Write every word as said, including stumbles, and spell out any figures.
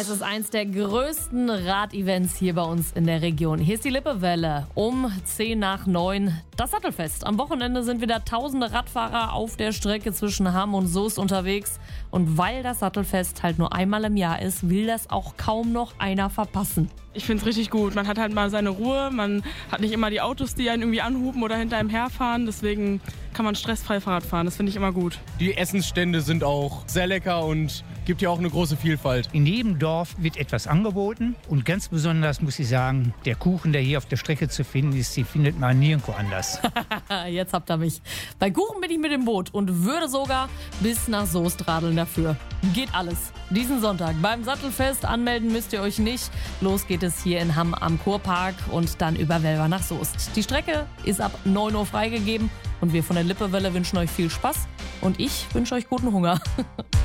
Es ist eins der größten Radevents hier bei uns in der Region. Hier ist die Lippewelle um zehn nach neun. Das Sattelfest. Am Wochenende sind wieder tausende Radfahrer auf der Strecke zwischen Hamm und Soest unterwegs. Und weil das Sattelfest halt nur einmal im Jahr ist, will das auch kaum noch einer verpassen. Ich finde es richtig gut. Man hat halt mal seine Ruhe. Man hat nicht immer die Autos, die einen irgendwie anhupen oder hinter einem herfahren. Deswegen kann man stressfrei Fahrrad fahren. Das finde ich immer gut. Die Essensstände sind auch sehr lecker und gibt ja auch eine große Vielfalt. In jedem Dorf wird etwas angeboten und ganz besonders muss ich sagen, der Kuchen, der hier auf der Strecke zu finden ist, den findet man nirgendwo anders. Jetzt habt ihr mich. Bei Kuchen bin ich mit dem Boot und würde sogar bis nach Soest radeln dafür. Geht alles. Diesen Sonntag beim Sattelfest. Anmelden müsst ihr euch nicht. Los geht es hier in Hamm am Kurpark und dann über Welver nach Soest. Die Strecke ist ab neun Uhr freigegeben und wir von der Lippewelle wünschen euch viel Spaß und ich wünsche euch guten Hunger.